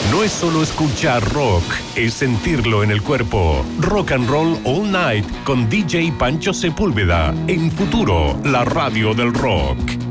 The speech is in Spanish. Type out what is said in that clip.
No es solo escuchar rock, es sentirlo en el cuerpo. Rock and Roll All Night con DJ Pancho Sepúlveda. En Futuro, la radio del rock.